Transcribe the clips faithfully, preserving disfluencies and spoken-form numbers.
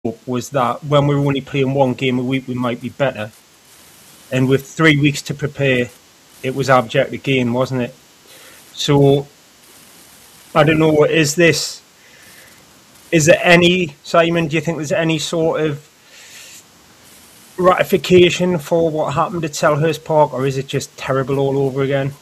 was that when we were only playing one game a week, we might be better. And with three weeks to prepare, it was abject again, wasn't it? So, I don't know, is this, is there any, Simon, do you think there's any sort of ratification for what happened at Selhurst Park, or is it just terrible all over again?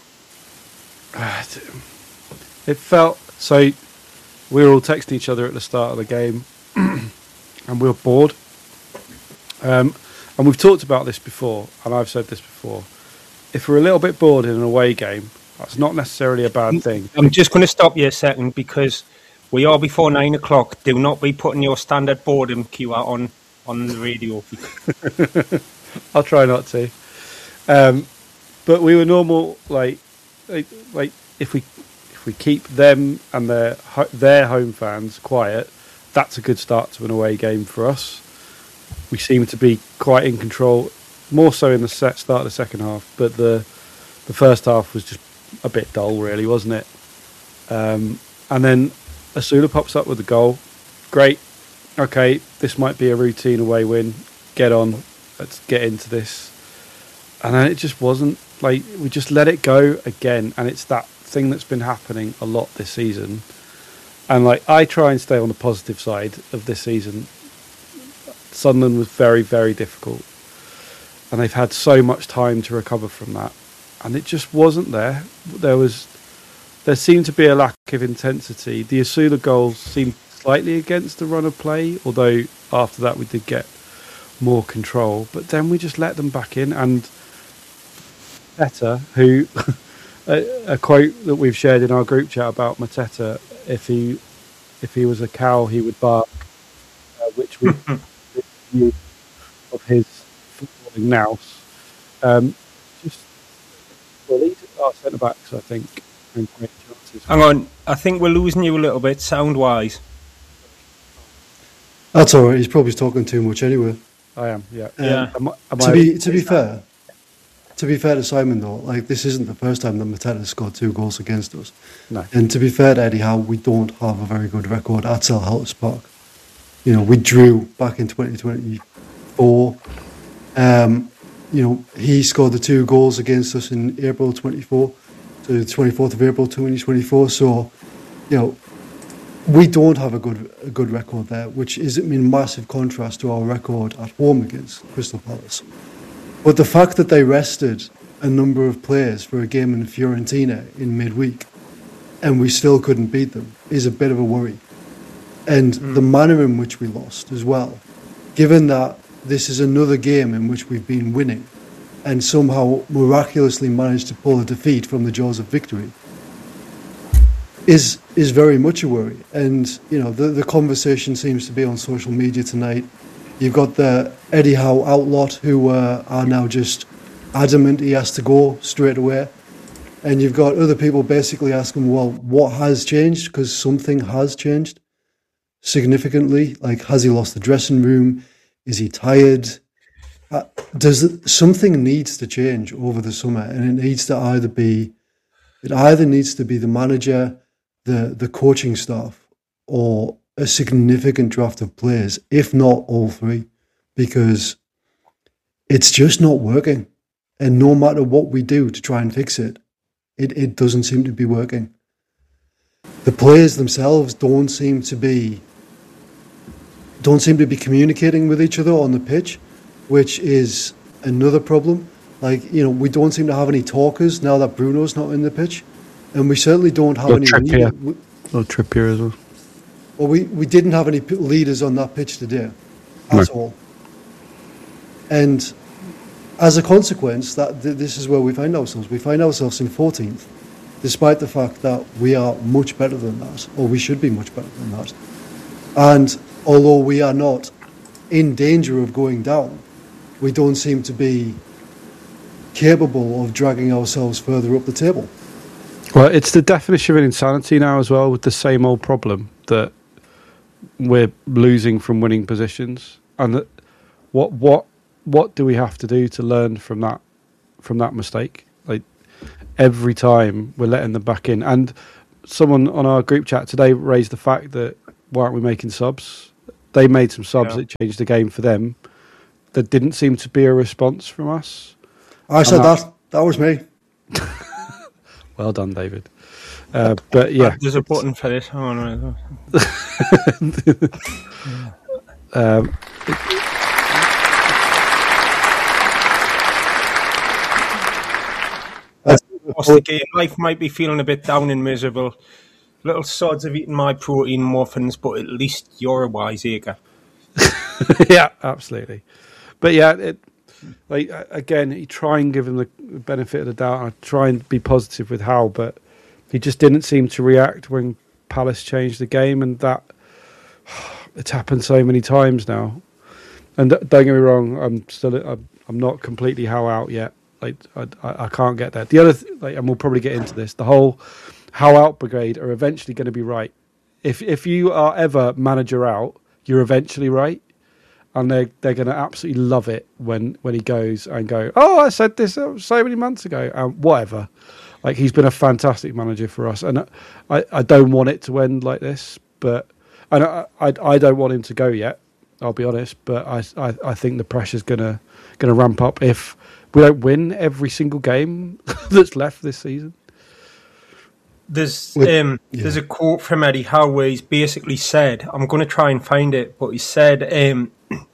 It felt, so we were all texting each other at the start of the game, and we were bored. Um, and we've talked about this before, and I've said this before. If we're a little bit bored in an away game, that's not necessarily a bad thing. I'm just going to stop you a second, because we are before nine o'clock. Do not be putting your standard boredom cue out on, on the radio. I'll try not to. Um, but we were normal, like, like, like if we if we keep them and their their home fans quiet, that's a good start to an away game for us. We seem to be quite in control, more so in the set start of the second half, but the the first half was just a bit dull, really, wasn't it? Um, and then Asula pops up with a goal. Great. Okay, this might be a routine away win. Get on. Let's get into this. And then it just wasn't. Like, we just let it go again, and it's that thing that's been happening a lot this season. And like, I try and stay on the positive side of this season. Sunderland was very, very difficult, and they've had so much time to recover from that, and it just wasn't there. There was, there seemed to be a lack of intensity. The Asula goals seemed slightly against the run of play, although after that we did get more control. But then we just let them back in, and Mateta, who a, a quote that we've shared in our group chat about Mateta, if he if he was a cow, he would bark, uh, which we of his footballing nous. Um, just well, these are centre backs, I think, and great chances. Hang on, I think we're losing you a little bit sound wise. That's all right. He's probably talking too much anyway. I am, yeah. Um, yeah. Am, am to I, be to be fair, to be fair to Simon though, like this isn't the first time that Mateta scored two goals against us. No. And to be fair to Eddie Howe, we don't have a very good record at Selhurst Park. You know, we drew back in twenty twenty-four. Um, you know, he scored the two goals against us in April twenty-four, so the twenty-fourth of April twenty twenty-four. So, you know, we don't have a good a good record there, which is in massive contrast to our record at home against Crystal Palace. But the fact that they rested a number of players for a game in Fiorentina in midweek, and we still couldn't beat them, is a bit of a worry. And mm. the manner in which we lost as well, given that this is another game in which we've been winning and somehow miraculously managed to pull a defeat from the jaws of victory, is is very much a worry. And, you know, the, the conversation seems to be on social media tonight. You've got the Eddie Howe outlot who uh, are now just adamant he has to go straight away. And you've got other people basically asking, well, what has changed? Because something has changed significantly. Like, has he lost the dressing room? Is he tired? Uh, does it, something needs to change over the summer, and it needs to either be, it either needs to be the manager, the the coaching staff, or a significant draft of players, if not all three, because it's just not working. And no matter what we do to try and fix it, it, it doesn't seem to be working. The players themselves don't seem to be don't seem to be communicating with each other on the pitch, which is another problem. Like, you know, we don't seem to have any talkers now that Bruno's not in the pitch, and we certainly don't have or any Trippier. lead- Or Trippier as well. Well, we, we didn't have any p- leaders on that pitch today at No. all. And as a consequence, that th- this is where we find ourselves. We find ourselves in fourteenth, despite the fact that we are much better than that, or we should be much better than that. And although we are not in danger of going down, we don't seem to be capable of dragging ourselves further up the table. Well, it's the definition of insanity now as well, with the same old problem that we're losing from winning positions. And that what what what do we have to do to learn from that from that mistake? Like, every time we're letting them back in. And someone on our group chat today raised the fact that why aren't we making subs? they made some subs Yeah. that changed the game for them. There didn't seem to be a response from us. I said that- that. That was me. Well done, David. Uh, but yeah, Uh, there's a button for this. Oh, no. um, What's the game? Life might be feeling a bit down and miserable. Little sods have eaten my protein muffins, but at least you're a wiseacre. yeah, absolutely. But yeah, it, like uh, again, you try and give him the benefit of the doubt. I try and be positive with Hal, but he just didn't seem to react when Palace changed the game, and that it's happened so many times now. And don't get me wrong, I'm still I'm, I'm not completely Hal out yet. Like I, I, I can't get there. The other, th- like, and we'll probably get into this. The whole Hal out brigade are eventually going to be right. If if you are ever manager out, you're eventually right. And they're they're going to absolutely love it when, when he goes and go, oh, I said this so many months ago, um, whatever. Like, he's been a fantastic manager for us, and I, I don't want it to end like this. But and I, I I don't want him to go yet. I'll be honest, but I I, I think the pressure's gonna gonna ramp up if we don't win every single game that's left this season. There's With- um, yeah. there's a quote from Eddie Howe where he's basically said, I'm going to try and find it, but he said um,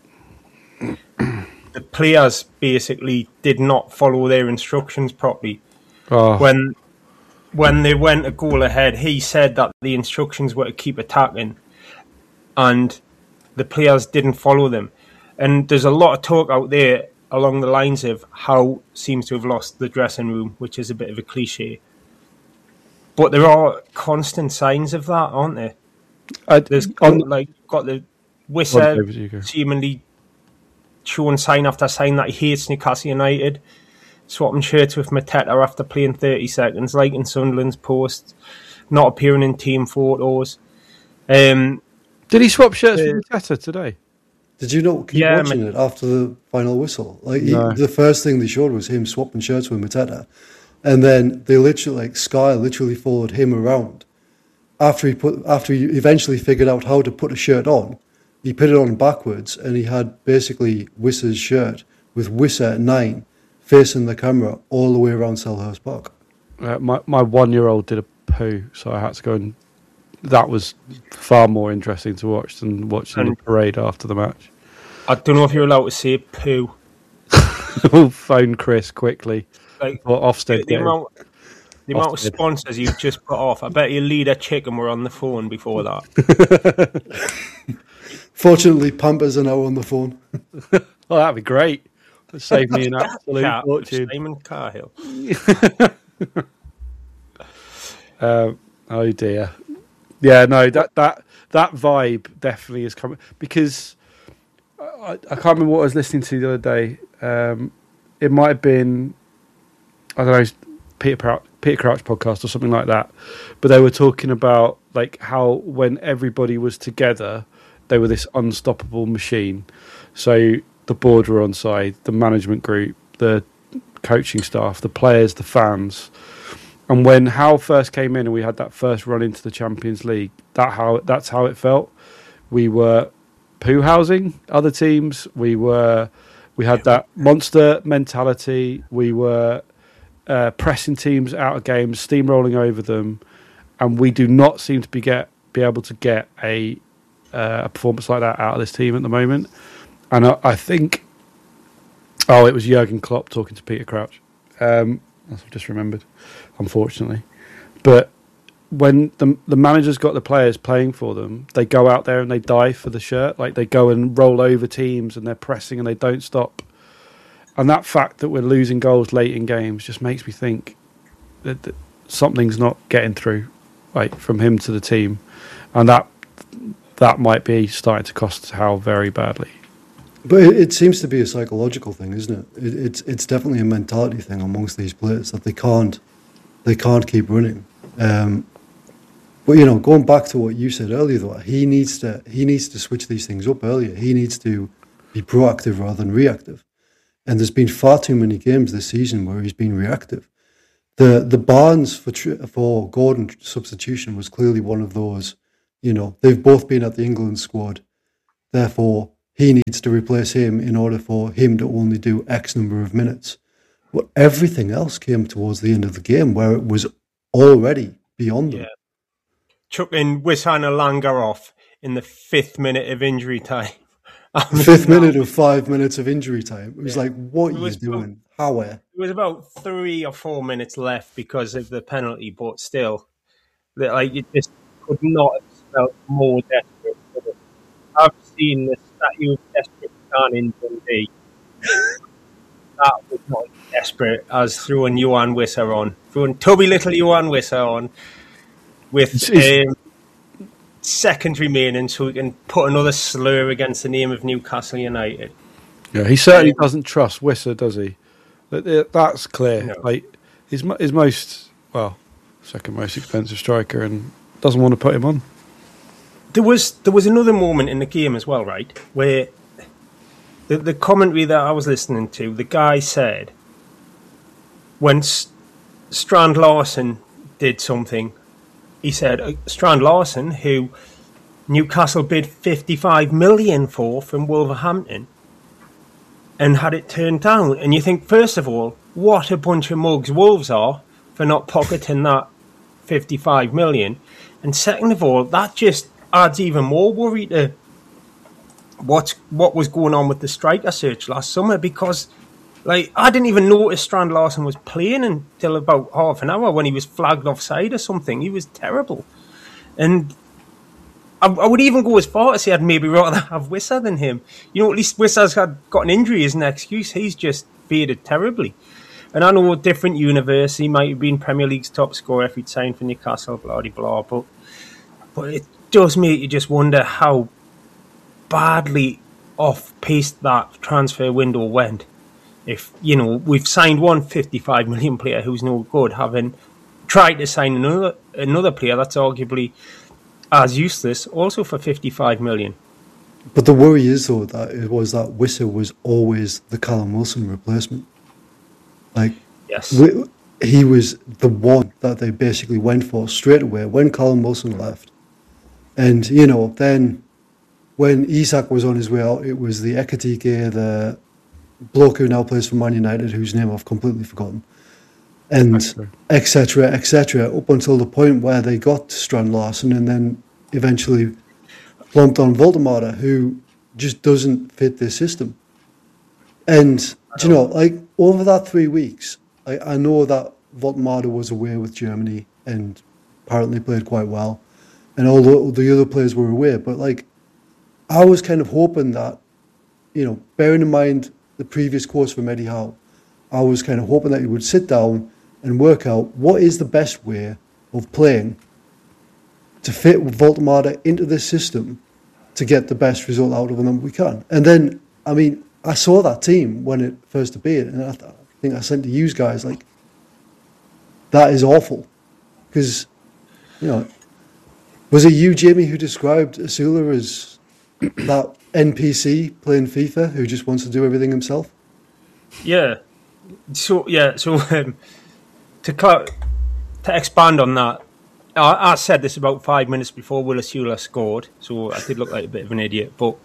the players basically did not follow their instructions properly. Oh, When when they went a goal ahead, he said that the instructions were to keep attacking, and the players didn't follow them. And there's a lot of talk out there along the lines of how seems to have lost the dressing room, which is a bit of a cliche. But there are constant signs of that, aren't there? I, There's on, like got the on Wissa David, you go. seemingly showing sign after sign that he hates Newcastle United, swapping shirts with Mateta after playing thirty seconds, liking Sunderland's post, not appearing in team photos. Um, Did he swap shirts Uh, with Mateta today? Did you not keep Yeah, watching it after the final whistle? Like he, No. the first thing they showed was him swapping shirts with Mateta, and then they literally, like Sky, literally followed him around after he put after he eventually figured out how to put a shirt on. He put it on backwards, and he had basically Wissa's shirt with Wissa at nine facing the camera all the way around Selhurst Park. Uh, my my one year old did a poo, so I had to go and. That was far more interesting to watch than watching And- the parade after the match. I don't know if you're allowed to say poo. We'll phone Chris quickly. Like Or Ofsted. the get him. amount, the amount of Ofsted. sponsors you've just put off. I bet your leader chicken were on the phone before that. Fortunately, Pampers are now on the phone. Oh, that'd be great. It'd save me an absolute Cat with fortune. Simon Cahill. Um, oh dear. Yeah, no, that that that vibe definitely is coming because I, I can't remember what I was listening to the other day. Um, it might have been I don't know Peter Crouch, Peter Crouch podcast or something like that, but they were talking about like how when everybody was together, they were this unstoppable machine. So the board were on side, the management group, the coaching staff, the players, the fans. And when Hal first came in and we had that first run into the Champions League, that how that's how it felt. We were poo housing other teams. We were we had that monster mentality. We were uh, pressing teams out of games, steamrolling over them, and we do not seem to be get be able to get a uh, a performance like that out of this team at the moment. And I, I think, oh, it was Jurgen Klopp talking to Peter Crouch. Um, that's what I've just remembered, unfortunately. But when the the manager's got the players playing for them, they go out there and they die for the shirt. Like they go and roll over teams and they're pressing and they don't stop. And that fact that we're losing goals late in games just makes me think that, that something's not getting through, like from him to the team, and that that might be starting to cost Hal very badly. But it, it seems to be a psychological thing, isn't it? it? It's it's definitely a mentality thing amongst these players that they can't they can't keep running. Um, but you know, going back to what you said earlier, though, he needs to he needs to switch these things up earlier. He needs to be proactive rather than reactive. And there's been far too many games this season where he's been reactive. The the Barnes for tr- for Gordon substitution was clearly one of those. You know, they've both been at the England squad. Therefore, he needs to replace him in order for him to only do X number of minutes. But everything else came towards the end of the game where it was already beyond them. Yeah. Chucking Wissam Elanga off in the fifth minute of injury time. I mean, Fifth minute of five minutes of injury time. It was yeah. like, what are you doing? How? It was about three or four minutes left because of the penalty, but still, like you just could not have felt more desperate. I've seen the statue of desperate man in Dundee. That was not as desperate as throwing Johan Wissa on, throwing tubby little Johan Wissa on with um, seconds remaining, so we can put another slur against the name of Newcastle United. Yeah, he certainly um, doesn't trust Wissa, does he? That's clear. No. Like his his most well, second most expensive striker, and doesn't want to put him on. There was there was another moment in the game as well, right, where the the commentary that I was listening to, the guy said when S- Strand Larsen did something, he said uh, Strand Larsen, who Newcastle bid fifty-five million for from Wolverhampton, and had it turned down. And you think, first of all, what a bunch of mugs Wolves are for not pocketing that fifty-five million, and second of all, that just adds even more worry to what's what was going on with the striker search last summer, because like I didn't even notice Strand Larsen was playing until about half an hour when he was flagged offside or something. He was terrible, and I, I would even go as far to say I'd maybe rather have Wissa than him. You know, at least Wissa's had got an injury as an excuse. He's just faded terribly. And I know a different universe, he might have been Premier League's top scorer if he'd signed for Newcastle, blah blah blah, but but it does make you just wonder how badly off-piste that transfer window went. If, you know, we've signed one fifty-five million player who's no good, having tried to sign another another player that's arguably as useless, also for fifty-five million. But the worry is, though, that it was that Wissa was always the Callum Wilson replacement. Like, yes. we, he was the one that they basically went for straight away when Callum Wilson left. And, you know, then when Isak was on his way out, it was the Ekatike, the bloke who now plays for Man United, whose name I've completely forgotten, and et cetera, et cetera, up until the point where they got Strand Larsen and then eventually plumped on Voldemar, who just doesn't fit this system. And, do you know, like, over that three weeks, I, I know that Voldemar was away with Germany and apparently played quite well, and all the, the other players were away, but, like, I was kind of hoping that, you know, bearing in mind the previous course from Eddie Howe, I was kind of hoping that he would sit down and work out what is the best way of playing to fit Voldemar into this system to get the best result out of them that we can. And then, I mean, I saw that team when it first appeared, and I, th- I think I sent to you guys, like, that is awful. Because, you know, was it you, Jamie, who described Asula as that N P C playing FIFA who just wants to do everything himself? Yeah. So, yeah, so um, to, cl- to expand on that, I, I said this about five minutes before Will Asula scored, so I did look like a bit of an idiot, but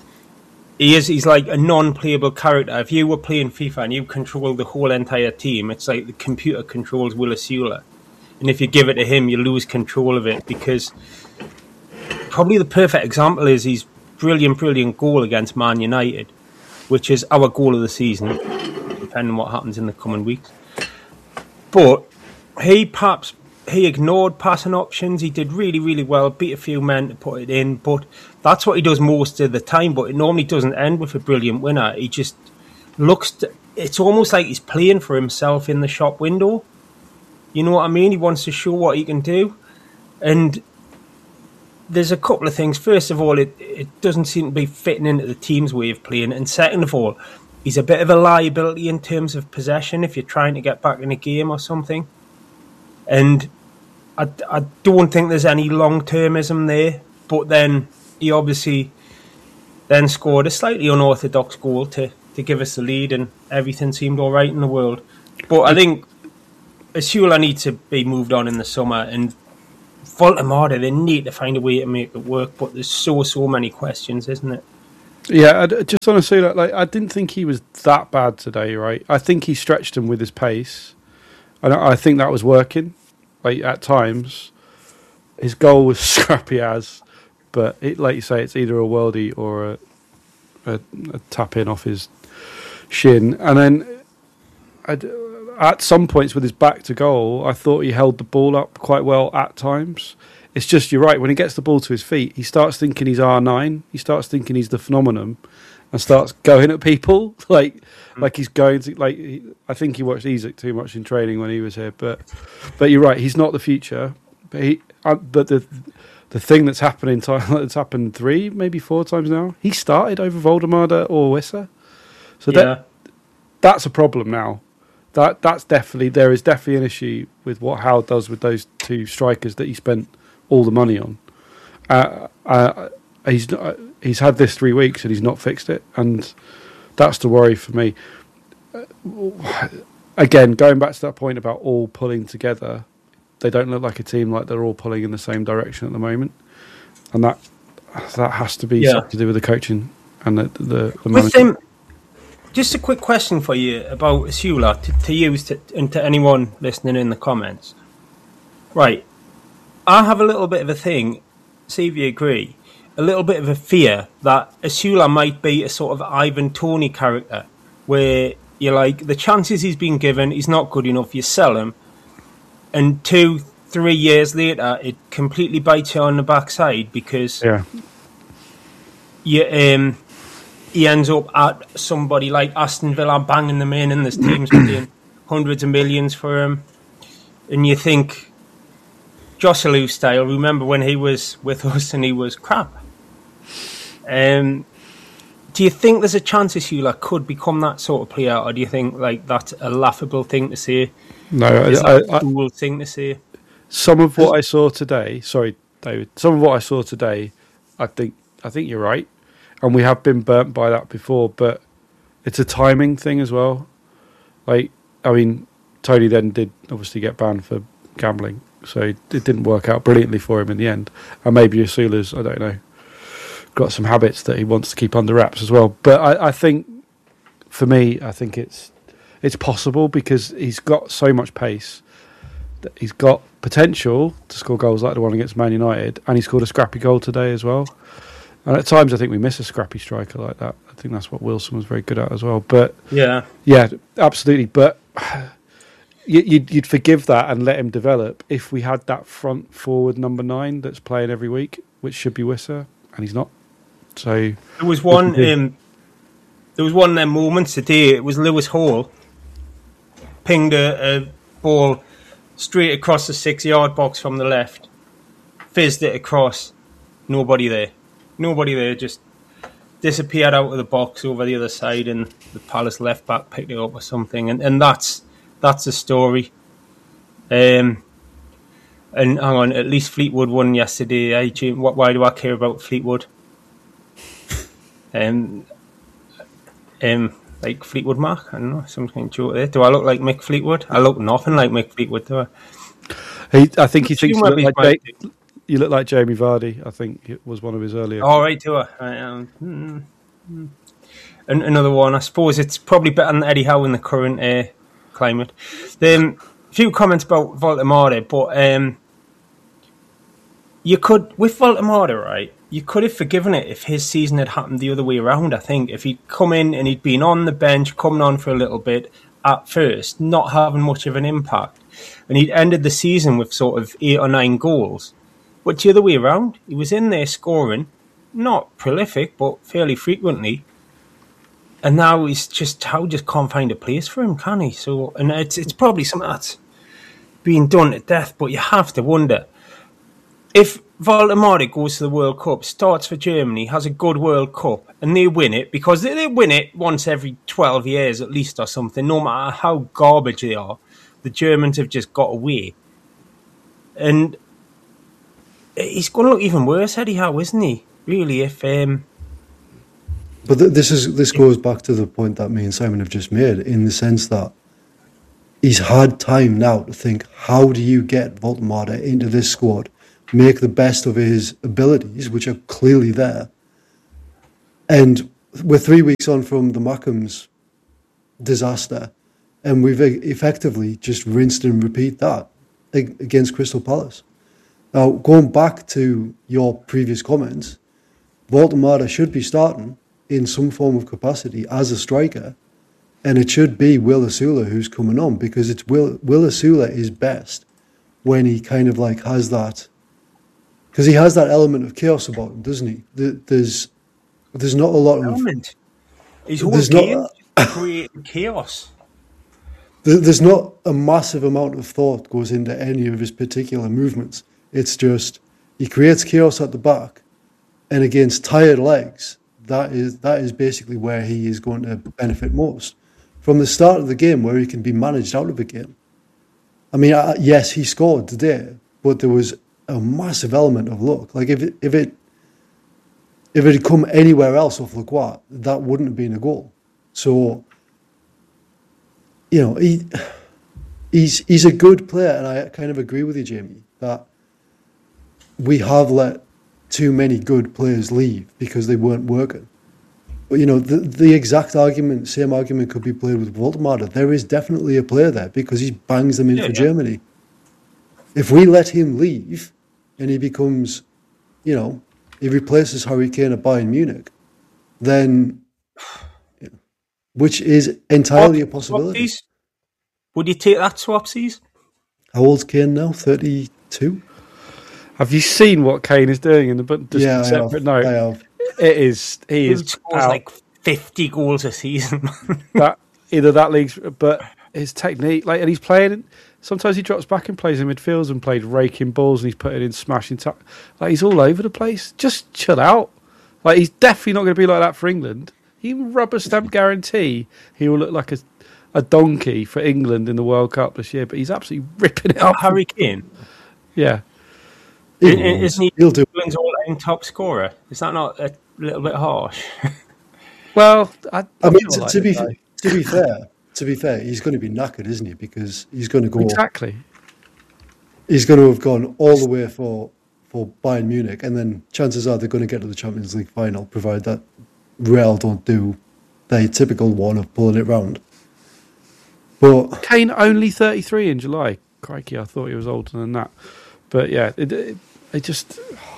he is, he's like a non-playable character. If you were playing FIFA and you control the whole entire team, it's like the computer controls Will Asula. And if you give it to him, you lose control of it, because probably the perfect example is his brilliant, brilliant goal against Man United, which is our goal of the season, depending on what happens in the coming weeks. But he perhaps he ignored passing options. He did really, really well, beat a few men to put it in, but that's what he does most of the time. But it normally doesn't end with a brilliant winner. He just looks to, it's almost like he's playing for himself in the shop window. You know what I mean? He wants to show what he can do. And there's a couple of things. First of all, it, it doesn't seem to be fitting into the team's way of playing. And second of all, he's a bit of a liability in terms of possession if you're trying to get back in a game or something. And I, I don't think there's any long-termism there. But then he obviously then scored a slightly unorthodox goal to, to give us the lead, and everything seemed all right in the world. But I think Asula needs to be moved on in the summer, and Voldemar, they need to find a way to make it work, but there's so, so many questions, isn't it? Yeah, I d- just want to say that like I didn't think he was that bad today, right? I think he stretched him with his pace, and I I think that was working. Like at times, his goal was scrappy as, but it, like you say, it's either a worldie or a, a, a tap in off his shin. And then I'd, at some points with his back to goal, I thought he held the ball up quite well at times. It's just, you're right, when he gets the ball to his feet, he starts thinking he's R nine, he starts thinking he's the phenomenon, and starts going at people like mm. like he's going to, like, he, I think he watched Isaac too much in training when he was here, but but you're right, he's not the future. But he, uh, but the the thing that's happening, that's happened three, maybe four times now, he started over Voldemade or Wissa. So yeah. that that's a problem now. That That's definitely, there is definitely an issue with what Howard does with those two strikers that he spent all the money on. Uh, uh, he's not, he's had this three weeks and he's not fixed it, and that's the worry for me. Uh, again, going back to that point about all pulling together, they don't look like a team like they're all pulling in the same direction at the moment, and that that has to be yeah. something to do with the coaching and the the, the with them. Just a quick question for you about Asula to, to use to, and to anyone listening in the comments. Right. I have a little bit of a thing, see if you agree, a little bit of a fear that Asula might be a sort of Ivan Toney character, where you're like, the chances he's been given, he's not good enough, you sell him, and two, three years later, it completely bites you on the backside because yeah. you, um, he ends up at somebody like Aston Villa banging them in, and there's teams paying hundreds of millions for him, and you think, Joselu style, remember when he was with us and he was crap. Um, do you think there's a chance Asula could become that sort of player, or do you think like that's a laughable thing to say? No, Is I, that a cool I, thing to say? Some of what I saw today, sorry, David. Some of what I saw today, I think, I think you're right, and we have been burnt by that before. But it's a timing thing as well. Like, I mean, Tony then did obviously get banned for gambling. So it didn't work out brilliantly for him in the end. And maybe Asula's, I don't know, got some habits that he wants to keep under wraps as well. But I, I think, for me, I think it's it's possible because he's got so much pace. That he's got potential to score goals like the one against Man United, and he scored a scrappy goal today as well. And at times I think we miss a scrappy striker like that. I think that's what Wilson was very good at as well. But yeah, yeah, absolutely. But You'd, you'd forgive that and let him develop if we had that front forward number nine that's playing every week, which should be Wissa, and he's not. So there was one. Um, there was one of them moments today. It was Lewis Hall pinged a, a ball straight across the six-yard box from the left, fizzed it across. Nobody there. Nobody there. Just disappeared out of the box over the other side, and the Palace left back picked it up or something. And and that's. That's the story. Um, and hang on, at least Fleetwood won yesterday. Eh? Why do I care about Fleetwood? Um, um, like Fleetwood Mac? I don't know, some kind of joke there. Do I look like Mick Fleetwood? I look nothing like Mick Fleetwood, do I? He, I think he thinks you look, like Jay, you look like Jamie Vardy. I think it was one of his earlier. All right, do I? I um, mm, mm. And another one, I suppose it's probably better than Eddie Howe in the current uh, climate. Um, a few comments about Voldemade, but um, you could, with Voldemade, right, you could have forgiven it if his season had happened the other way around, I think. If he'd come in and he'd been on the bench, coming on for a little bit at first, not having much of an impact, and he'd ended the season with sort of eight or nine goals. But the other way around, he was in there scoring, not prolific, but fairly frequently. And now he's just, Howe just can't find a place for him, can he? So, and it's it's probably something that's being done to death, but you have to wonder, if Voldemade goes to the World Cup, starts for Germany, has a good World Cup, and they win it, because they, they win it once every twelve years at least or something, no matter how garbage they are, the Germans have just got away. And he's going to look even worse, Eddie Howe, isn't he? Really, if... Um, But th- this is this goes back to the point that me and Simon have just made, in the sense that he's had time now to think, how do you get Voldemade into this squad, make the best of his abilities, which are clearly there, and we're three weeks on from the Mackems disaster, and we've effectively just rinsed and repeat that against Crystal Palace. Now, going back to your previous comments, Voltemada should be starting in some form of capacity as a striker, and it should be Will Asula who's coming on, because it's Will Will Asula is best when he kind of like has that, because he has that element of chaos about him, doesn't he? There's there's not a lot of element. His whole game is creating chaos. There's not a massive amount of thought goes into any of his particular movements. It's just he creates chaos at the back, and against tired legs, that is that is basically where he is going to benefit most. From the start of the game, where he can be managed out of a game. I mean, uh, yes, he scored today, but there was a massive element of luck. Like if it if it if it had come anywhere else off Lacroix, that wouldn't have been a goal. So, you know, he he's he's a good player, and I kind of agree with you, Jamie, that we have let too many good players leave because they weren't working. But, you know, the the exact argument, same argument could be played with Voltemada. There is definitely a player there because he bangs them in yeah, for yeah. Germany. If we let him leave and he becomes, you know, he replaces Harry Kane at Bayern Munich, then, you know, which is entirely Swap, a possibility. Swapsies? Would you take that, Swapsies? How old's Kane now? thirty-two? Have you seen what Kane is doing in the but just yeah, separate I have. note? I have. It is. He, he is scores out. Like fifty goals a season. that either that league's, but his technique, like, and he's playing. Sometimes he drops back and plays in midfield and played raking balls, and he's putting in smashing. Ta- like he's all over the place. Just chill out. Like he's definitely not going to be like that for England. He rubber stamp guarantee he will look like a a donkey for England in the World Cup this year. But he's absolutely ripping it up. Harry Kane. Yeah. Isn't, isn't he England's all-time top scorer? Is that not a little bit harsh? Well, I, I mean, to, like to be to be fair, to be fair, he's going to be knackered, isn't he? Because he's going to go exactly. He's going to have gone all the way for for Bayern Munich, and then chances are they're going to get to the Champions League final, provided that Real don't do their typical one of pulling it round. But Kane only thirty-three in July. Crikey, I thought he was older than that. But yeah, it, it, it just,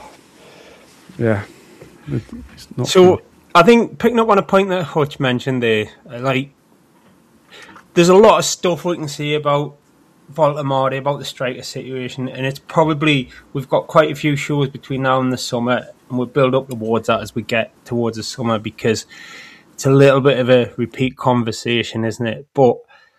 yeah. It's not so fun. I think picking up on a point that Hutch mentioned there, like, there's a lot of stuff we can see about Voltemada, about the striker situation, and it's probably, we've got quite a few shows between now and the summer, and we'll build up towards that as we get towards the summer, because it's a little bit of a repeat conversation, isn't it? But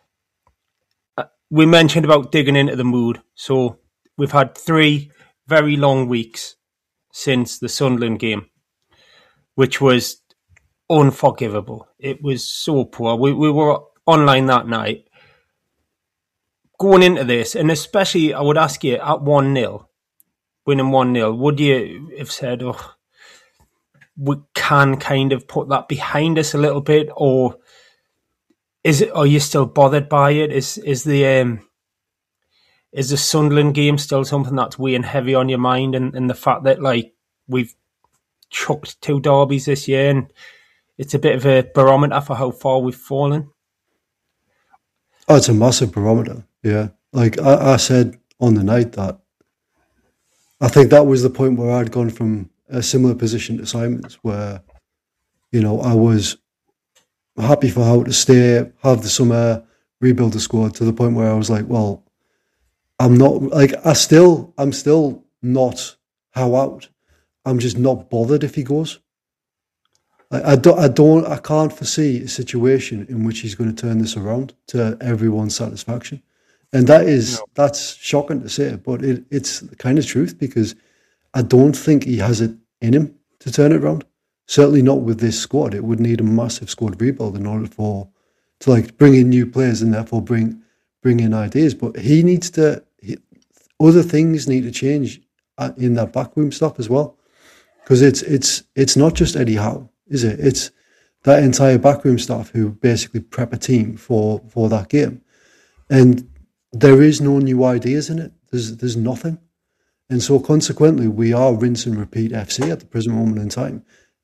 we mentioned about digging into the mood, so we've had three very long weeks since the Sunderland game, which was unforgivable. It was so poor. We we were online that night. Going into this, and especially I would ask you, at one nil, winning one nil, would you have said, oh, we can kind of put that behind us a little bit, or is it, are you still bothered by it? Is is the um, is the Sunderland game still something that's weighing heavy on your mind, and, and the fact that, like, we've chucked two derbies this year, and it's a bit of a barometer for how far we've fallen? Oh, it's a massive barometer, yeah. Like I, I said on the night that I think that was the point where I'd gone from a similar position to Simon's, where, you know, I was happy for Howe to stay, have the summer, rebuild the squad, to the point where I was like, well, I'm not, like, I still, I'm still not Howe out. I'm just not bothered if he goes. I, I don't, I don't, I can't foresee a situation in which he's going to turn this around to everyone's satisfaction, and that is no. that's shocking to say, but it, it's the kind of truth, because I don't think he has it in him to turn it around. Certainly not with this squad. It would need a massive squad rebuild in order for to like bring in new players and therefore bring bring in ideas. But he needs to. He, other things need to change in that backroom stuff as well, because it's it's it's not just Eddie Howe, is it? It's that entire backroom staff who basically prep a team for, for that game, and there is no new ideas in it. There's there's nothing, and so consequently we are rinse and repeat F C at the present moment in time.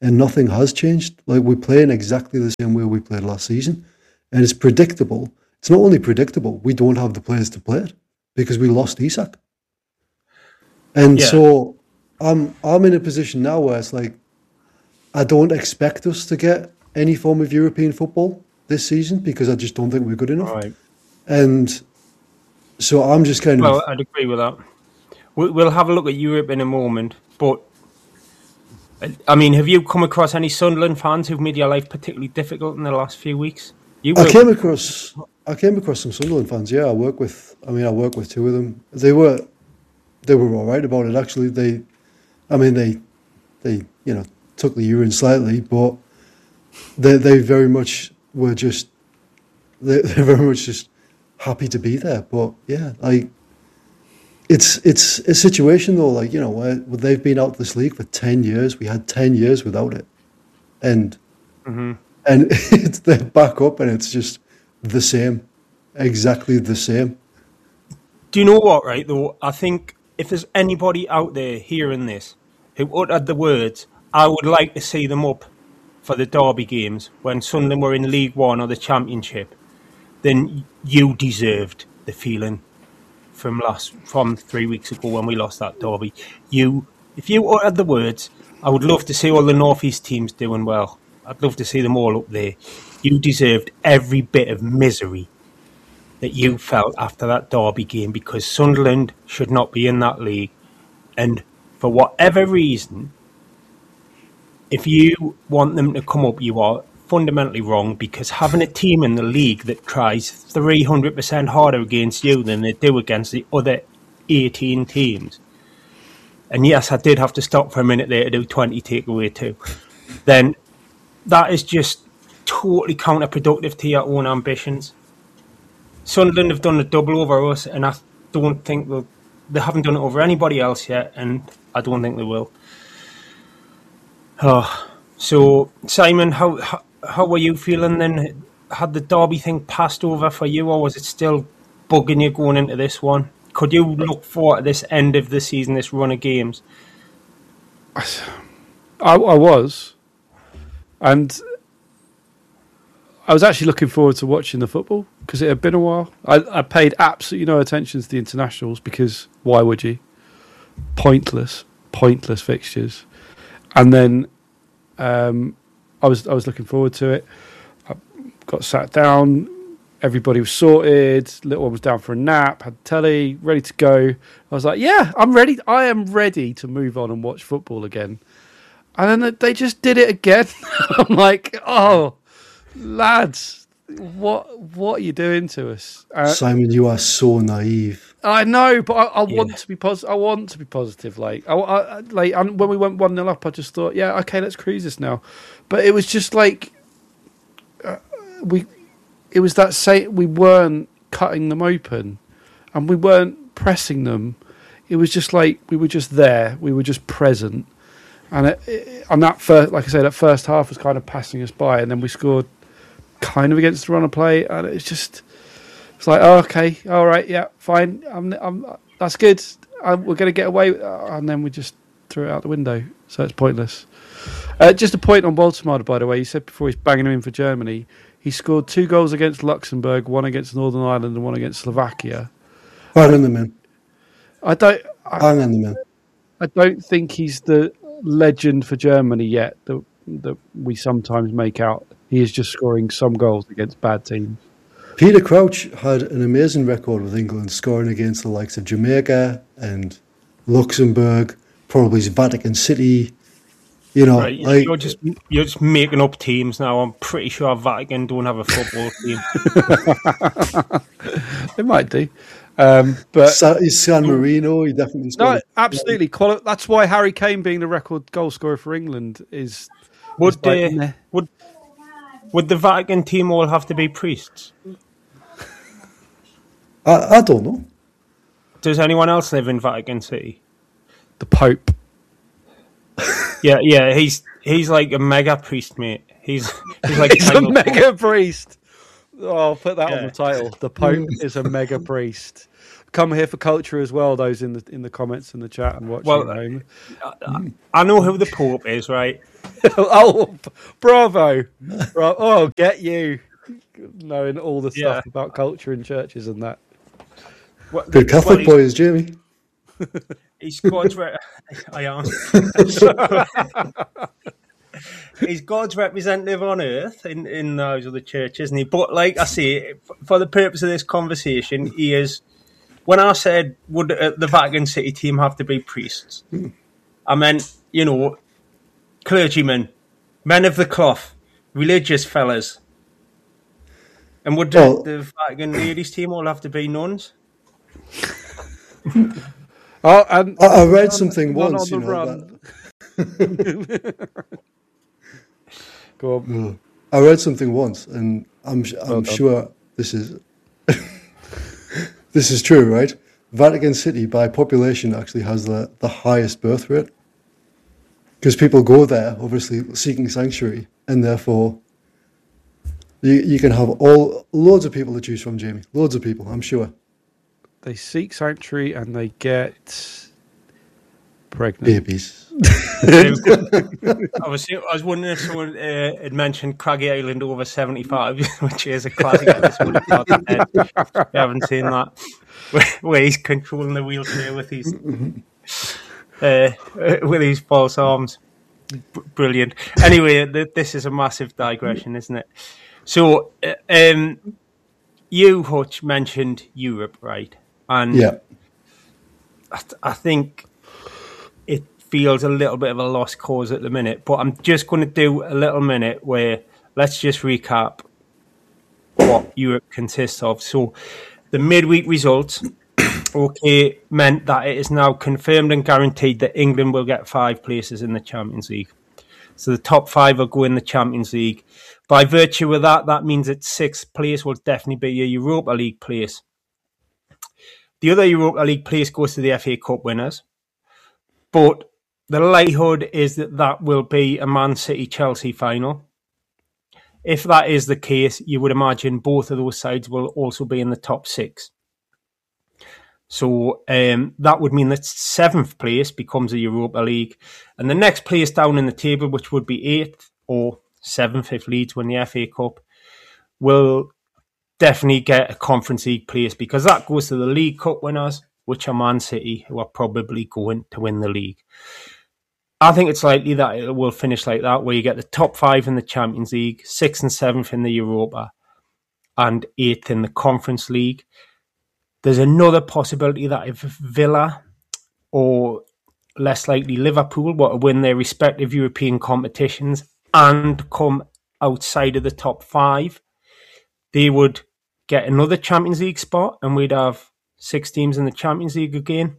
and nothing has changed. Like, we're playing exactly the same way we played last season, and it's predictable. It's not only predictable, we don't have the players to play it because we lost Isak. And Yeah. so I'm I'm in a position now where it's like, I don't expect us to get any form of European football this season because I just don't think we're good enough. Right. And so I'm just kind Well, of... I'd agree with that. We- We'll have a look at Europe in a moment, but I mean, have you come across any Sunderland fans who've made your life particularly difficult in the last few weeks? You I will. came across I came across some Sunderland fans. Yeah, I work with. I mean, I work with two of them. They were they were all right about it. Actually, they, I mean, they they you know took the urine slightly, but they they very much were just they they're very much just happy to be there. But yeah, like it's it's a situation though. Like, you know, where they've been out of this league for ten years. We had ten years without it, and. Mm-hmm. And it's they're back up, and it's just the same, exactly the same. Do you know what, right, though? I think if there's anybody out there hearing this who uttered the words, I would like to see them up for the Derby games when Sunderland were in League One or the Championship, then you deserved the feeling from last from three weeks ago when we lost that Derby. You, if you uttered the words, I would love to see all the North East teams doing well. I'd love to see them all up there. You deserved every bit of misery that you felt after that Derby game because Sunderland should not be in that league. And for whatever reason, if you want them to come up, you are fundamentally wrong because having a team in the league that tries three hundred percent harder against you than they do against the other eighteen teams, and yes, I did have to stop for a minute there to do twenty takeaway too, then that is just totally counterproductive to your own ambitions. Sunderland have done a double over us, and I don't think they'll, they haven't done it over anybody else yet, and I don't think they will. Oh, so, Simon, how, how how were you feeling then? Had the Derby thing passed over for you, or was it still bugging you going into this one? Could you look forward to this end of the season, this run of games? I, I was. And I was actually looking forward to watching the football because it had been a while. I, I paid absolutely no attention to the internationals because why would you? Pointless, pointless fixtures. And then um, I was I was looking forward to it. I got sat down. Everybody was sorted. Little one was down for a nap. Had telly ready to go. I was like, yeah, I'm ready. I am ready to move on and watch football again. And then they just did it again. I'm like, oh, lads, what what are you doing to us? Uh, Simon, you are so naive. I know, but I, I Yeah. want to be positive. I want to be positive. Like, I, I like and when we went one nil up, I just thought, yeah, okay, let's cruise this now. But it was just like uh, we, it was that say we weren't cutting them open, and we weren't pressing them. It was just like we were just there. We were just present. And it, it, and that first, like I said, that first half was kind of passing us by, and then we scored kind of against the run of play, and it's just, it's like, oh, okay, all right, yeah, fine, I'm, I'm, that's good. I'm, we're going to get away, and then we just threw it out the window, so it's pointless. Uh, just a point on Baltimore, by the way. You said before he's banging him in for Germany. He scored two goals against Luxembourg, one against Northern Ireland, and one against Slovakia. Hang on the man. I don't, I, Hang on the man. I don't think he's the legend for Germany yet that that we sometimes make out. He is just scoring some goals against bad teams. Peter Crouch had an amazing record with England, scoring against the likes of Jamaica and Luxembourg, probably Vatican City. You know, Right, like you're just you're just making up teams now. I'm pretty sure Vatican don't have a football team. They might do, um, but Sa- San Marino. He definitely no, scored. absolutely. Quali- that's why Harry Kane being the record goal scorer for England is. Would is like, uh, meh. would would the Vatican team all have to be priests? I, I don't know. Does anyone else live in Vatican City? The Pope? Yeah, yeah, he's he's like a mega priest, mate. He's he's like He's a kind of- mega priest. Oh, I'll put that on Yeah. the title. The Pope is a mega priest. come here for culture as well. Those in the in the comments and the chat and watching Well, at home. I, I know who the Pope is, right? Oh, bravo! Bra- oh, get you knowing all the stuff Yeah. about culture in churches and that. Well, Good Catholic well, boy is Jamie. He's God's re- I am. He's God's representative on earth in, in those other churches, isn't he? But like I say, for the purpose of this conversation, he is. When I said, would uh, the Vatican City team have to be priests? I meant, you know, clergymen, men of the cloth, religious fellas. And would Well- the, the Vatican ladies team all have to be nuns? Oh, and I, I read something one once, on you the know, run. that, Go on. I read something once, and I'm I'm Well done. sure this is this is true, right? Vatican City, by population, actually has the, the highest birth rate because people go there, obviously seeking sanctuary, and therefore you you can have all loads of people to choose from, Jamie. Loads of people, I'm sure. They seek sanctuary and they get pregnant. Babies. I was I was wondering if someone uh, had mentioned Craggy Island over seventy-five, which is a classic episode of God's Head. You haven't seen that, where, where he's controlling the wheelchair with his uh, with his false arms. B- brilliant. Anyway, th- this is a massive digression, isn't it? So, uh, um, you, Hutch, mentioned Europe, right? And Yeah. I, th- I think it feels a little bit of a lost cause at the minute, but I'm just going to do a little minute where let's just recap what Europe consists of. So the midweek results, okay, meant that it is now confirmed and guaranteed that England will get five places in the Champions League. So the top five will go in the Champions League. By virtue of that, that means that sixth place will definitely be a Europa League place. The other Europa League place goes to the F A Cup winners. But the likelihood is that that will be a Man City-Chelsea final. If that is the case, you would imagine both of those sides will also be in the top six. So um, that would mean that seventh place becomes a Europa League. And the next place down in the table, which would be eighth or seventh if Leeds win the F A Cup, will definitely get a Conference League place because that goes to the League Cup winners, which are Man City, who are probably going to win the league. I think it's likely that it will finish like that, where you get the top five in the Champions League, sixth and seventh in the Europa, and eighth in the Conference League. There's another possibility that if Villa or less likely Liverpool were to win their respective European competitions and come outside of the top five, they would get another Champions League spot and we'd have six teams in the Champions League again.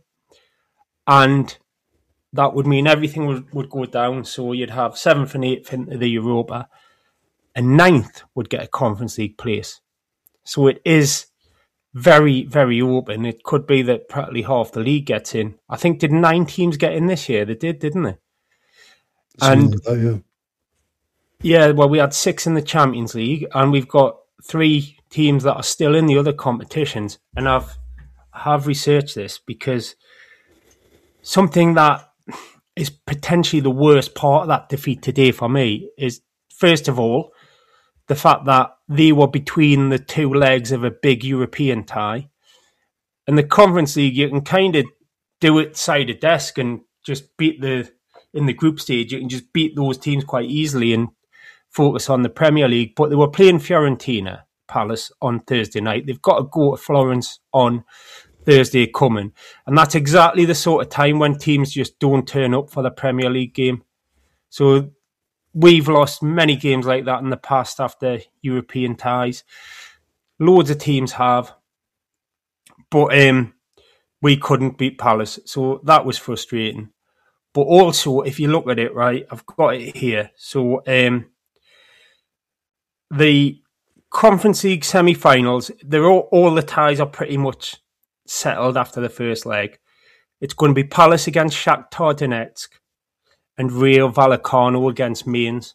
And that would mean everything would, would go down. So you'd have seventh and eighth into the Europa, and ninth would get a Conference League place. So it is very, very open. It could be that practically half the league gets in. I think, did nine teams get in this year? They did, didn't they? Something And like that, yeah. yeah, well, we had six in the Champions League, and we've got three teams that are still in the other competitions. And I've have researched this because something that is potentially the worst part of that defeat today for me is, first of all, the fact that they were between the two legs of a big European tie. In the Conference League, you can kind of do it side of desk and just beat the, in the group stage, you can just beat those teams quite easily and focus on the Premier League. But they were playing Fiorentina Palace on Thursday night. They've got to go to Florence on Thursday coming. And that's exactly the sort of time when teams just don't turn up for the Premier League game. So we've lost many games like that in the past after European ties. Loads of teams have. But um, we couldn't beat Palace. So that was frustrating. But also, if you look at it, right, I've got it here. So um, the Conference League semi-finals, they're all, all the ties are pretty much settled after the first leg. It's going to be Palace against Shakhtar Donetsk and Rayo Vallecano against Mainz.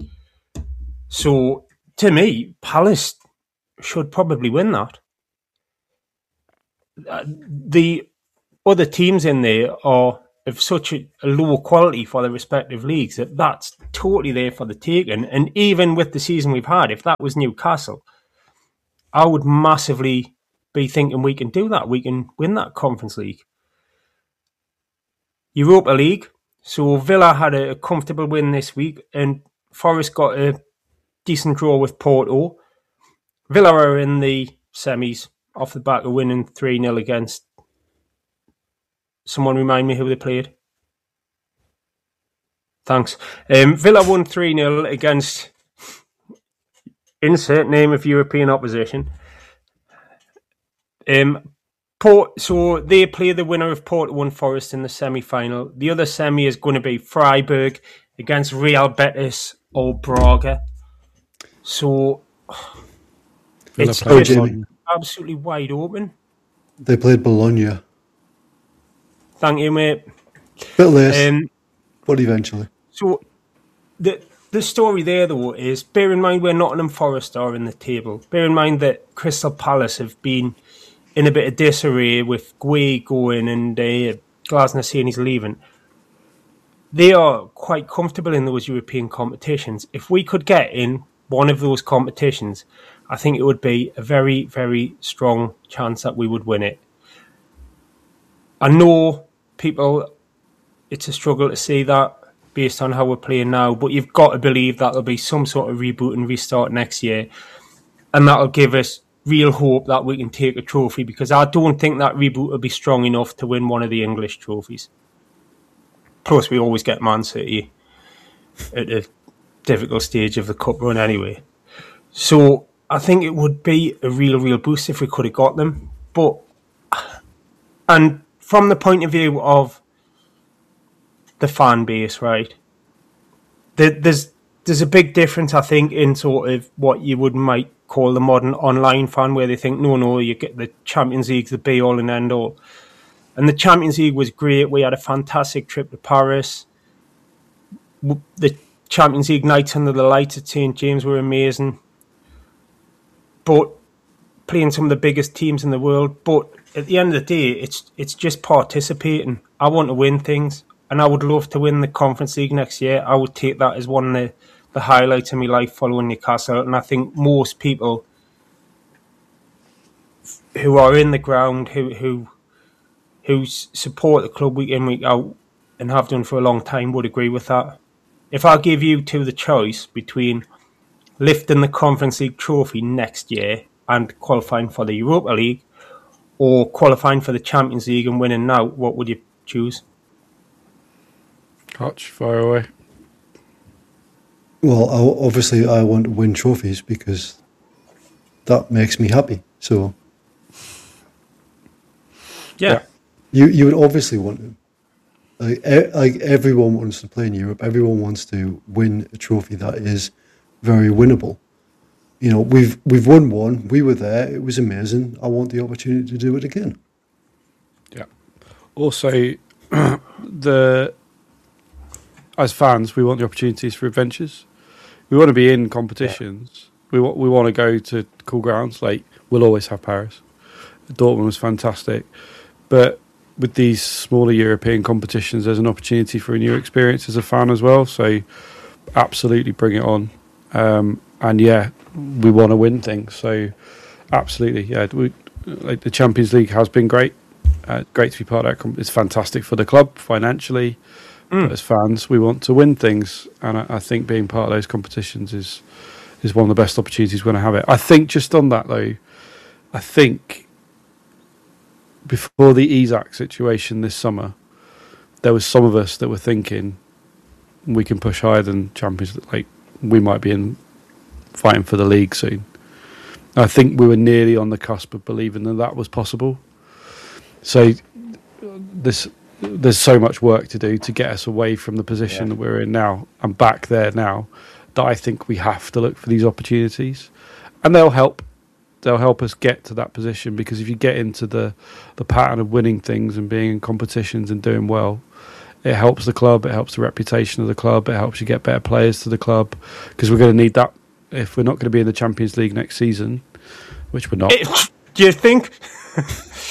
So, to me, Palace should probably win that. uh, the other teams in there are of such a, a low quality for their respective leagues that that's totally there for the taking. And even with the season we've had, if that was Newcastle, I would massively be thinking we can do that. We can win that Conference League. Europa League. So Villa had a comfortable win this week, and Forest got a decent draw with Porto. Villa are in the semis off the back of winning three nil against... Someone remind me who they played. Thanks. Um, Villa won three nil against... Insert name of European opposition. Um, Port, so they play the winner of Porto and Forest in the semi-final. The other semi is going to be Freiburg against Real Betis or Braga. So it's just Jamie. absolutely wide open. They played Bologna. Thank you, mate. Bit late, um, but eventually. So the the story there, though, is bear in mind where Nottingham Forest are in the table. Bear in mind that Crystal Palace have been in a bit of disarray with Guay going and uh, Glasner saying he's leaving. They are quite comfortable in those European competitions. If we could get in one of those competitions, I think it would be a very, very strong chance that we would win it. I know people, it's a struggle to see that based on how we're playing now, but you've got to believe that there'll be some sort of reboot and restart next year, and that'll give us real hope that we can take a trophy, because I don't think that reboot will be strong enough to win one of the English trophies. Plus, we always get Man City at a difficult stage of the cup run anyway. So I think it would be a real, real boost if we could have got them. But, and from the point of view of the fan base, right, there's there's a big difference, I think, in sort of what you would might call the modern online fan, where they think, no, no, you get the Champions League, the be all and end all. And the Champions League was great. We had a fantastic trip to Paris. The Champions League nights under the lights at Saint James were amazing. But playing some of the biggest teams in the world. But at the end of the day, it's it's just participating. I want to win things, and I would love to win the Conference League next year. I would take that as one of the, the highlights of my life following Newcastle. And I think most people who are in the ground, who who who support the club week in, week out, and have done for a long time, would agree with that. If I give you two the choice between lifting the Conference League trophy next year and qualifying for the Europa League, or qualifying for the Champions League and winning now, what would you choose? Hutch, fire away. Well, I, obviously I want to win trophies because that makes me happy. So, yeah. yeah. You you would obviously want to. Like, e- like everyone wants to play in Europe. Everyone wants to win a trophy that is very winnable. You know, we've we've won one. We were there. It was amazing. I want the opportunity to do it again. Yeah. Also, the as fans, we want the opportunities for adventures. We want to be in competitions. Yeah. We want we want to go to cool grounds. Like, we'll always have Paris. Dortmund was fantastic, but with these smaller European competitions, there's an opportunity for a new experience as a fan as well. So, absolutely bring it on. Um, and yeah, we want to win things. So, absolutely, yeah. We, like the Champions League has been great. Uh, great to be part of that. It's fantastic for the club financially. Mm. But as fans, we want to win things, and I, I think being part of those competitions is is one of the best opportunities we're going to have it. I think just on that though, I think. Before the Isak situation this summer, there was some of us that were thinking we can push higher than Champions League. Like, we might be in fighting for the league soon. I think we were nearly on the cusp of believing that that was possible. So this, there's so much work to do to get us away from the position yeah. that we're in now and back there now, that I think we have to look for these opportunities, and they'll help. They'll help us get to that position, because if you get into the, the pattern of winning things and being in competitions and doing well, it helps the club, it helps the reputation of the club, it helps you get better players to the club, because we're going to need that if we're not going to be in the Champions League next season, which we're not. It, do you think?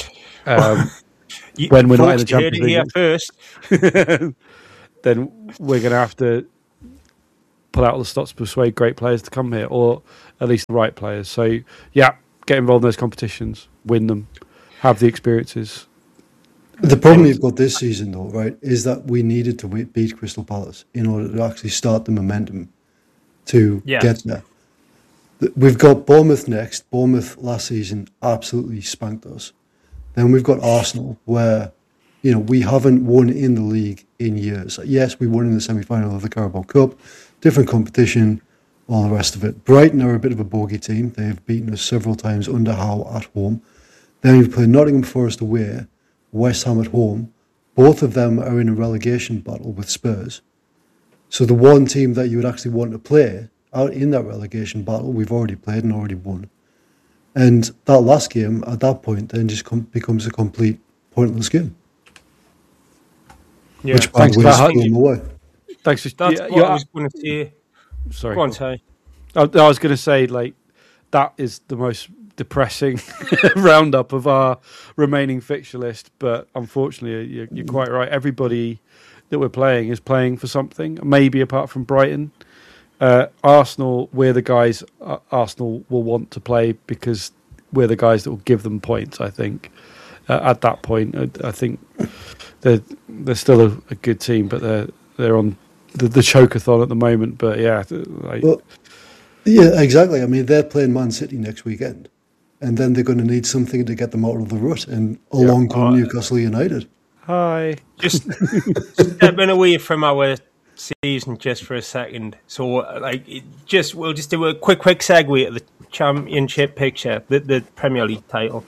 Um, You, when we're not in folks, the you heard Champions it here League, first. then we're going to have to pull out all the stops to persuade great players to come here, or at least the right players. So, yeah, get involved in those competitions, win them, have the experiences. The problem you've got this season, though, right, is that we needed to wi- beat Crystal Palace in order to actually start the momentum to Yes. get there. Th- We've got Bournemouth next. Bournemouth last season absolutely spanked us. Then we've got Arsenal, where, you know, we haven't won in the league in years. Yes, we won in the semi-final of the Carabao Cup, different competition, all the rest of it. Brighton are a bit of a bogey team. They've beaten us several times under Howe at home. Then we've played Nottingham Forest away, West Ham at home. Both of them are in a relegation battle with Spurs. So the one team that you would actually want to play out in that relegation battle, we've already played and already won. And that last game, at that point, then just com- becomes a complete pointless game. Yeah. Which, by Thanks the for way, that, is Hutch. going away. Thanks for That's yeah, what yeah, I was going to say. sorry. Go on, Ty. I, I was going to say, like, that is the most depressing roundup of our remaining fixture list. But unfortunately, you're, you're quite right. Everybody that we're playing is playing for something, maybe apart from Brighton. Uh, Arsenal, we're the guys uh, Arsenal will want to play because we're the guys that will give them points, I think. Uh, at that point, I, I think they're, they're still a, a good team, but they're they're on the, the chokeathon at the moment. But yeah, like, Well, yeah, exactly. I mean, they're playing Man City next weekend, and then they're going to need something to get them out of the rut, and along come Oh, Newcastle United. hi. Just stepping away from our season just for a second. So, like, it just we'll just do a quick, quick segue to the Championship picture, the, the Premier League title.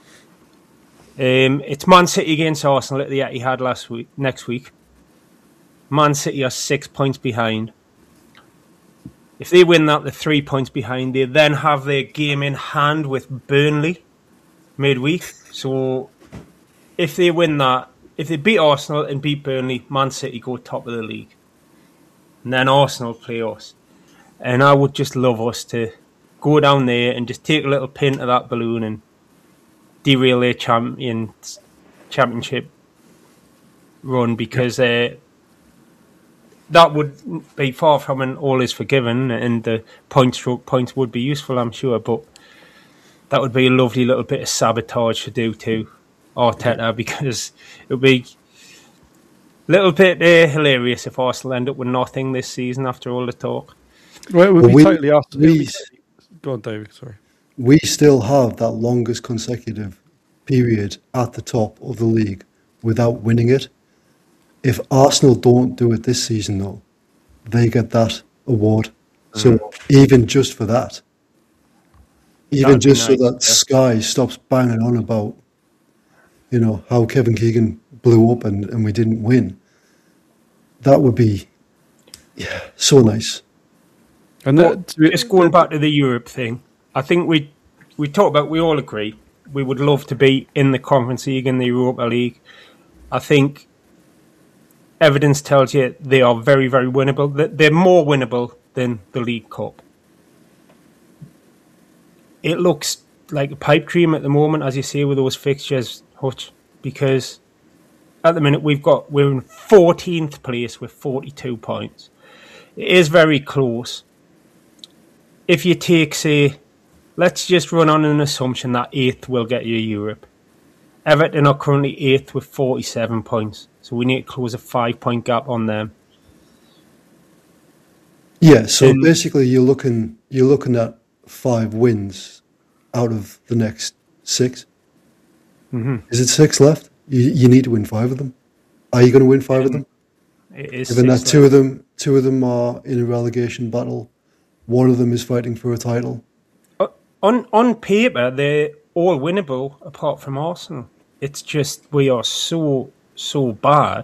Um, it's Man City against Arsenal at the Etihad last week. Next week, Man City are six points behind. If they win that, they're three points behind. They then have their game in hand with Burnley midweek. So, if they win that, if they beat Arsenal and beat Burnley, Man City go top of the league. And then Arsenal play us. And I would just love us to go down there and just take a little pin to that balloon and derail their champions, championship run, because uh, that would be far from an all is forgiven, and the point stroke points would be useful, I'm sure, but that would be a lovely little bit of sabotage to do to Arteta, because it would be a little bit uh, hilarious if Arsenal end up with nothing this season after all the talk. Right, we'll Well, be we- totally after. we- Go on, David. Sorry. We still have that longest consecutive period at the top of the league without winning it. If Arsenal don't do it this season, though, they get that award. So even just for that, even That'd be just so nice, that yeah. Sky stops banging on about, you know, how Kevin Keegan blew up and, and we didn't win, that would be, yeah, so nice. And But that, just going back to the Europe thing, I think we we talk about, we all agree, we would love to be in the Conference League and the Europa League. I think evidence tells you they are very, very winnable. That they're more winnable than the League Cup. It looks like a pipe dream at the moment, as you say, with those fixtures, Hutch, because at the minute we've got we're in fourteenth place with forty-two points. It is very close. If you take, say, let's just run on an assumption that eighth will get you Europe. Everton are currently eighth with forty-seven points, so we need to close a five-point gap on them. Yeah, so In- basically you're looking you're looking at five wins out of the next six. Mm-hmm. Is it six left? You, you need to win five of them. Are you going to win five of them? It is Given that six two left. of them, two of them are in a relegation battle, one of them is fighting for a title. Uh, on on paper, they're all winnable apart from Arsenal. It's just we are so so bad.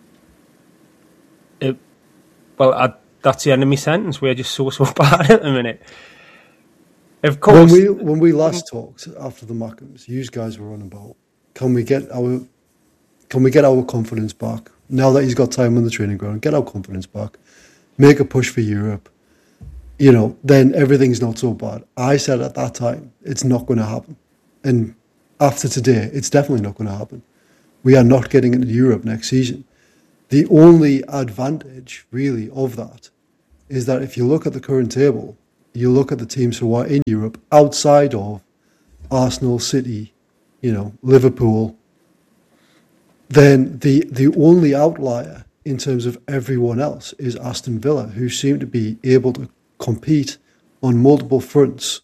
It, well, I, that's the end of my sentence. We're just so so bad at the minute. Of When course, we when we last talked after the Mackems, you guys were on about can we get our can we get our confidence back now that he's got time on the training ground? Get our confidence back, make a push for Europe. You know, then everything's not so bad. I said at that time it's not going to happen, and after today, it's definitely not going to happen. We are not getting into Europe next season. The only advantage, really, of that is that if you look at the current table, you look at the teams who are in Europe outside of Arsenal, City, you know, Liverpool, then the the only outlier in terms of everyone else is Aston Villa, who seem to be able to compete on multiple fronts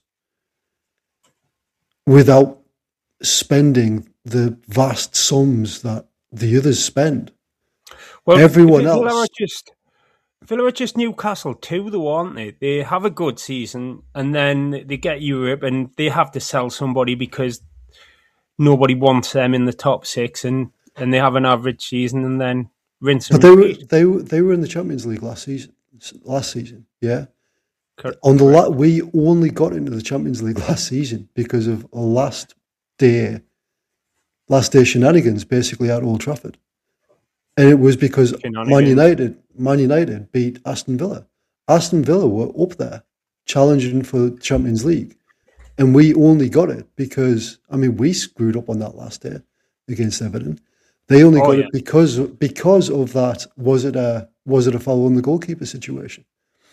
without spending the vast sums that the others spend. Well, everyone Villa else... Are just, Villa are just Newcastle too, though, aren't they? They have a good season, and then they get Europe, and they have to sell somebody because nobody wants them in the top six, and, and they have an average season, and then rinse and But they were, repeat. they, were, they were in the Champions League last season, last season, yeah? Correct. On the la- we only got into the Champions League last season because of a last day, last day shenanigans, basically at Old Trafford, and it was because Man United, Man United beat Aston Villa. Aston Villa were up there, challenging for the Champions League, and we only got it because I mean we screwed up on that last day against Everton. They only oh, got yeah. it because because of that. Was it a was it a foul on the goalkeeper situation?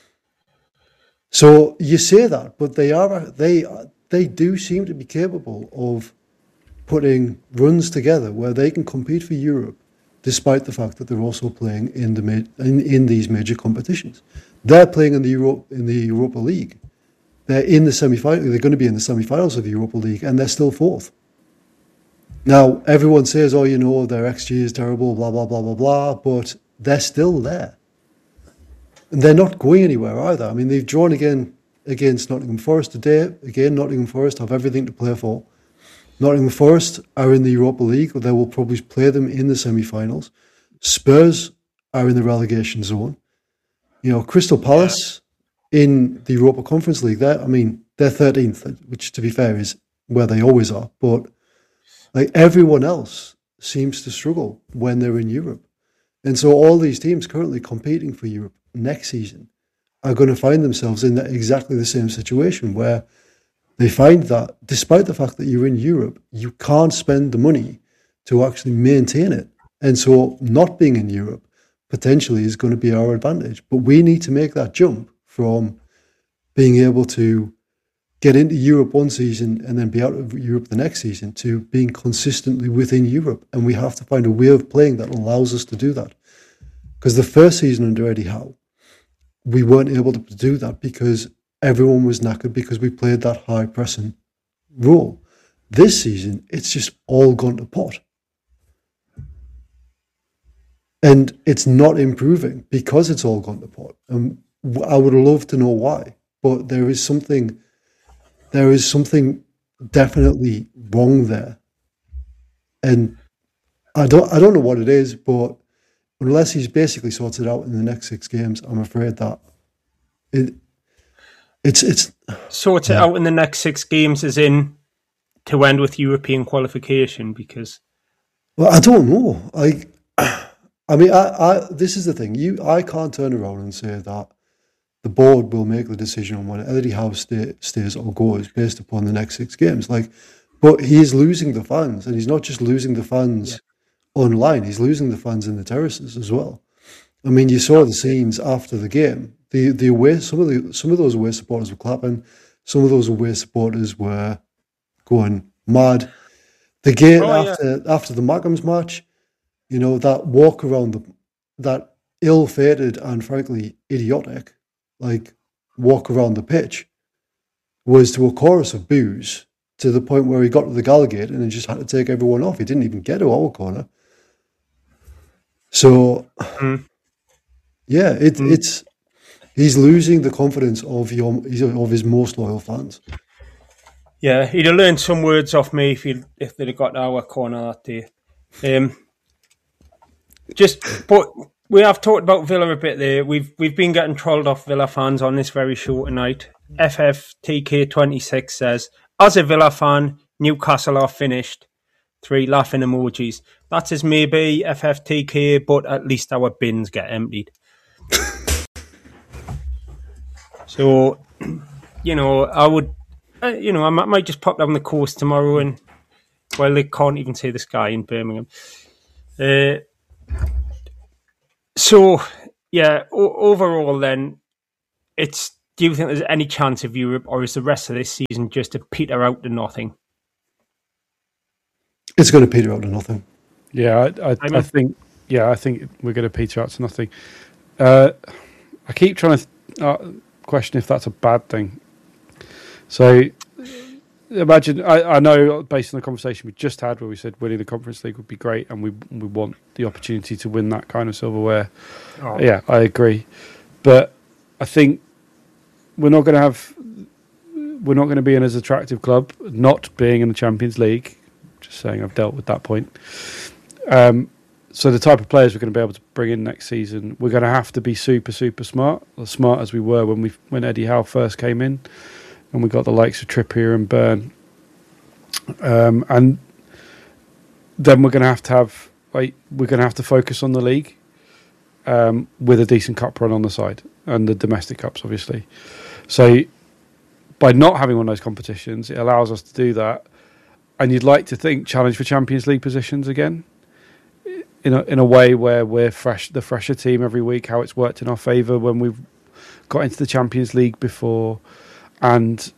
So you say that, but they are they they do seem to be capable of putting runs together where they can compete for Europe, despite the fact that they're also playing in the in, in these major competitions. They're playing in the Euro, in the Europa League. They're in the semi-final. They're going to be in the semi-finals of the Europa League, and they're still fourth. Now everyone says, "Oh, you know, their X G is terrible," blah blah blah blah blah, but they're still there. And they're not going anywhere either. I mean, they've drawn again against Nottingham Forest today. Again, Nottingham Forest have everything to play for. Nottingham Forest are in the Europa League. They will probably play them in the semi-finals. Spurs are in the relegation zone. You know, Crystal Palace yeah. in the Europa Conference League. They're, I mean, they're thirteenth, which, to be fair, is where they always are. But like everyone else seems to struggle when they're in Europe. And so all these teams currently competing for Europe next season are going to find themselves in that exactly the same situation where they find that despite the fact that you're in Europe, you can't spend the money to actually maintain it. And so not being in Europe potentially is going to be our advantage. But we need to make that jump from being able to get into Europe one season and then be out of Europe the next season to being consistently within Europe. And we have to find a way of playing that allows us to do that. Because the first season under Eddie Howe, we weren't able to do that because everyone was knackered because we played that high pressing role. This season, it's just all gone to pot. And it's not improving because it's all gone to pot. And I would love to know why, but there is something, there is something definitely wrong there. And I don't, I don't know what it is, but unless he's basically sorted out in the next six games, I'm afraid that it, it's it's sorted yeah. out in the next six games, as in to end with European qualification. Because well, I don't know. I, I mean, I, I this is the thing. You, I can't turn around and say that the board will make the decision on whether Eddie Howe stay, stays or goes based upon the next six games. Like, but he is losing the fans, and he's not just losing the fans. Yeah. Online, he's losing the fans in the terraces as well. I mean, you saw the scenes after the game. The the away some of the some of those away supporters were clapping. Some of those away supporters were going mad. The game oh, after yeah. after the Mackems match, you know, that walk around the that ill-fated and frankly idiotic, like walk around the pitch, was to a chorus of boos to the point where he got to the Gallowgate and he just had to take everyone off. He didn't even get to our corner. So, mm. yeah, it, mm. it's he's losing the confidence of your of his most loyal fans. Yeah, he'd have learned some words off me if he if they'd have got to our corner that day. Um, just, but we have talked about Villa a bit there. We've we've been getting trolled off Villa fans on this very show tonight. F F T K twenty-six says, as a Villa fan, Newcastle are finished. Three laughing emojis. That is maybe F F T K, but at least our bins get emptied. So, you know, I would, uh, you know, I might, might just pop down the coast tomorrow and Well, they can't even see the sky in Birmingham. Uh, so, yeah, o- overall then, it's. Do you think there's any chance of Europe, or is the rest of this season just a peter out to nothing? It's going to peter out to nothing. Yeah, I, I, I mean- I think. Yeah, I think we're going to peter out to nothing. Uh, I keep trying to th- uh, question if that's a bad thing. So, imagine. I, I know, based on the conversation we just had, where we said winning the Conference League would be great, and we we want the opportunity to win that kind of silverware. Oh. Yeah, I agree, but I think we're not going to have. We're not going to be an as attractive club, not being in the Champions League. Just saying, I've dealt with that point. Um, so the type of players we're going to be able to bring in next season, we're going to have to be super, super smart, as smart as we were when we when Eddie Howe first came in, and we got the likes of Trippier and Byrne. Um, and then we're going to have to have like we're going to have to focus on the league um, with a decent cup run on the side and the domestic cups, obviously. So by not having one of those competitions, it allows us to do that. And you'd like to think challenge for Champions League positions again, in a in a way where we're fresh, the fresher team every week. How it's worked in our favour when we've got into the Champions League before, and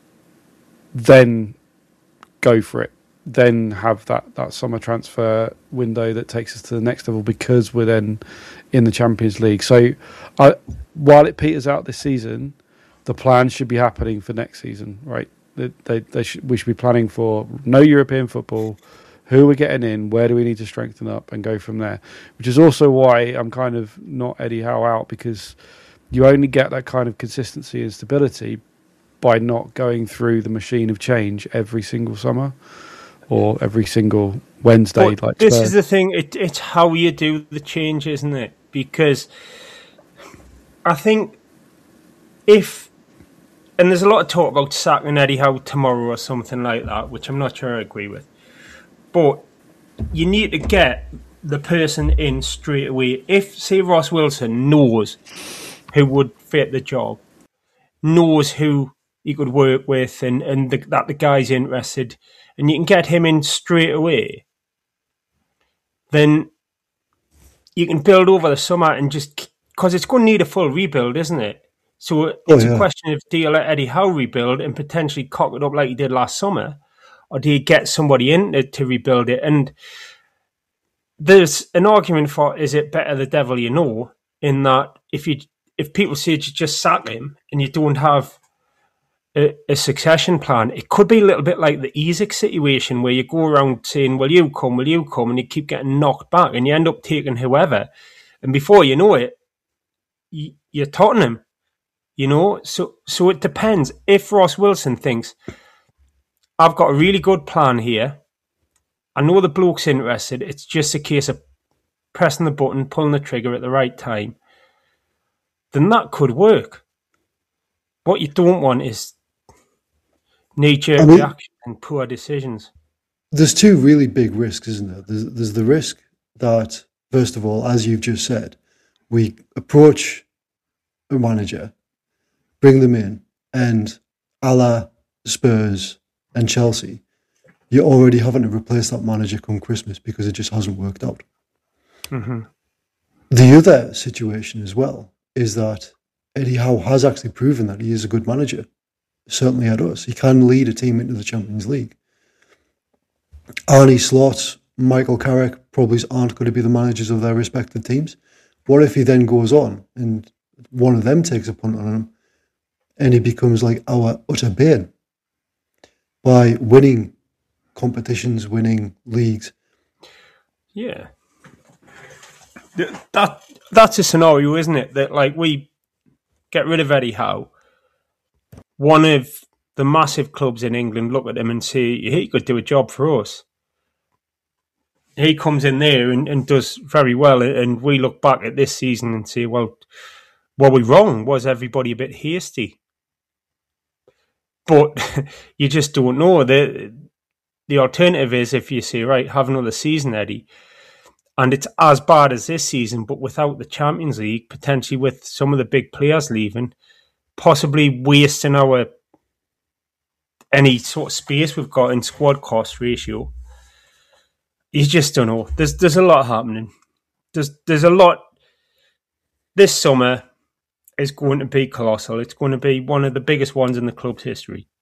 then go for it. Then have that, that summer transfer window that takes us to the next level because we're then in the Champions League. So, I, while it peters out this season, the plan should be happening for next season, right? They, they, they should, we should be planning for no European football, who we're getting in, where do we need to strengthen up, and go from there. Which is also why I'm kind of not Eddie Howe out, because you only get that kind of consistency and stability by not going through the machine of change every single summer or every single Wednesday. But like this Spurs. is the thing, it, it's how you do the change, isn't it? Because I think if... And there's a lot of talk about sacking Eddie Howe tomorrow or something like that, which I'm not sure I agree with. But you need to get the person in straight away. If, say, Ross Wilson knows who would fit the job, knows who he could work with, and, and the, that the guy's interested, and you can get him in straight away, then you can build over the summer and just... Because it's going to need a full rebuild, isn't it? So it's Oh, yeah. a question of, do you let Eddie Howe rebuild and potentially cock it up like he did last summer, or do you get somebody in to, to rebuild it? And there's an argument for, is it better the devil you know, in that if you if people say you just sack him and you don't have a, a succession plan, it could be a little bit like the Isaac situation where you go around saying, will you come, will you come, and you keep getting knocked back and you end up taking whoever. And before you know it, you, you're Tottenham. You know, so so it depends. If Ross Wilson thinks, I've got a really good plan here, I know the bloke's interested, it's just a case of pressing the button, pulling the trigger at the right time, then that could work. What you don't want is knee-jerk I mean- reaction and poor decisions. There's two really big risks, isn't there? There's, there's the risk that, first of all, as you've just said, we approach a manager, bring them in, and a la Spurs and Chelsea, you're already having to replace that manager come Christmas because it just hasn't worked out. Mm-hmm. The other situation as well is that Eddie Howe has actually proven that he is a good manager, certainly at us. He can lead a team into the Champions League. Arne Slot, Michael Carrick probably aren't going to be the managers of their respective teams. What if he then goes on and one of them takes a punt on him and he becomes like our utter bane by winning competitions, winning leagues? Yeah. Th- That That's a scenario, isn't it? That like we get rid of Eddie Howe, one of the massive clubs in England look at him and say, he could do a job for us. He comes in there and, and does very well, and we look back at this season and say, well, were we wrong? Was everybody a bit hasty? But you just don't know. The, the alternative is if you say, right, have another season, Eddie, and it's as bad as this season, but without the Champions League, potentially with some of the big players leaving, possibly wasting our any sort of space we've got in squad cost ratio. you just don't know. There's there's a lot happening. There's there's a lot. This summer is going to be colossal. It's going to be one of the biggest ones in the club's history.